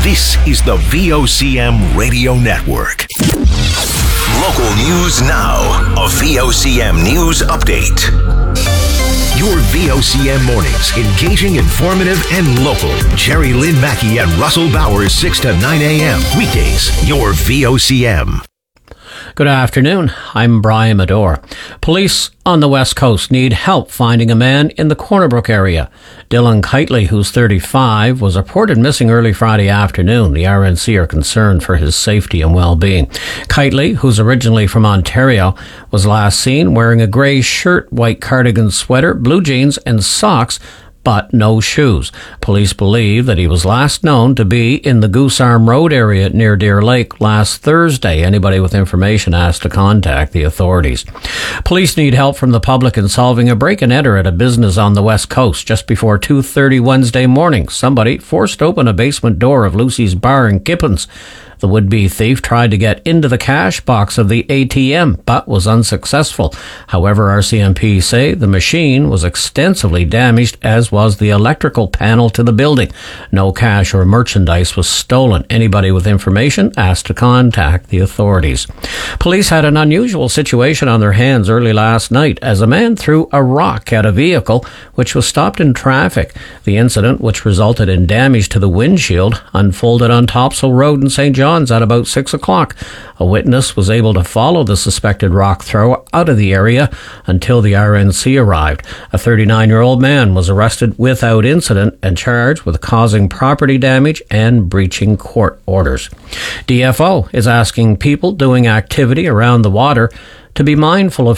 This is the VOCM Radio Network. Local news now. A VOCM news update. Your VOCM mornings, engaging, informative, and local. Jerry Lynn Mackey and Russell Bowers, 6 to 9 a.m. Weekdays, your VOCM. Good afternoon. I'm Brian Medore. Police on the West Coast need help finding a man in the Corner Brook area. Dylan Kitely, who's 35, was reported missing early Friday afternoon. The RNC are concerned for his safety and well-being. Kitely, who's originally from Ontario, was last seen wearing a grey shirt, white cardigan sweater, blue jeans and socks, but no shoes. Police believe that he was last known to be in the Goose Arm Road area near Deer Lake last Thursday. Anybody with information asked to contact the authorities. Police need help from the public in solving a break and enter at a business on the West Coast just before 2:30 Wednesday morning. Somebody forced open a basement door of Lucy's Bar in Kippens. The would-be thief tried to get into the cash box of the ATM, but was unsuccessful. However, RCMP say the machine was extensively damaged, as was the electrical panel to the building. No cash or merchandise was stolen. Anybody with information asked to contact the authorities. Police had an unusual situation on their hands early last night as a man threw a rock at a vehicle which was stopped in traffic. The incident, which resulted in damage to the windshield, unfolded on Topsail Road in St. John's at about 6 o'clock. A witness was able to follow the suspected rock thrower out of the area until the RNC arrived. A 39-year-old man was arrested without incident and charged with causing property damage and breaching court orders. DFO is asking people doing activity around the water to be mindful of